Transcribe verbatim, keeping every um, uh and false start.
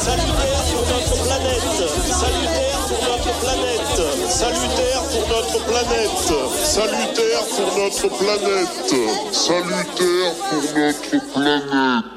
salutaire pour notre planète, salutaire pour notre planète, salutaire pour notre planète, salutaire pour notre planète, salutaire pour notre planète.